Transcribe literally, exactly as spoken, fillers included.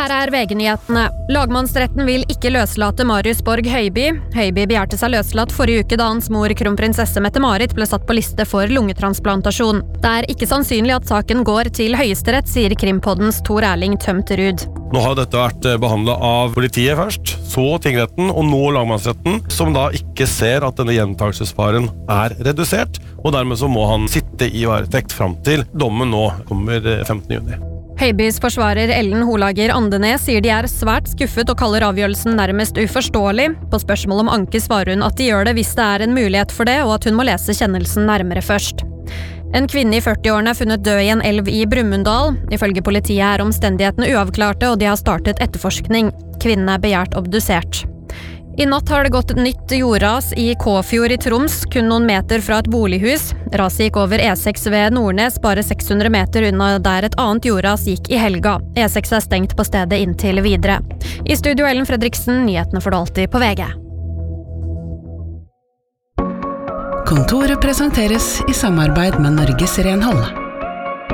Her er V G-nyhetene. Lagmannsretten vil ikke løslate Marius Borg Høiby. Høiby begjærte seg løslatt forrige uke da hans mor, kronprinsesse Mette-Marit, ble satt på liste for lungetransplantasjon. Det er ikke sannsynlig at saken går til Høyesterett, sier Krimpoddens Tor Erling Tømterud. Nå har dette vært behandlet av politiet først, så tingretten og nå lagmannsretten, som da ikke ser at denne gjentagelsesfaren er redusert, og dermed så må han sitte i varetekt frem til dommen nå kommer femtende juni. Høibys forsvarer Ellen Holager Andenes sier de er svært skuffet og kaller avgjørelsen nærmest uforståelig. På spørsmål om anke svarer hun at de gjør det hvis det er en mulighet for det, og at hun må lese kjennelsen nærmere først. En kvinne i førti-årene er funnet død i en elv i Brumunddal. Ifølge politiet er omstendighetene uavklarte, og de har startet etterforskning. Kvinnen er begjært obdusert. I natt har det gått et nytt jordras i Kåfjord i Troms, kun noen meter fra et bolighus. Raset gikk over E seks ved Nordnes, bare seks hundre meter unna der et annet jordras gikk i helga. E seks er stengt på stedet inntil videre. I studio Ellen Fredriksen, nyhetene får du alltid på V G. Kontoret presenteres i samarbeid med Norges Renhold.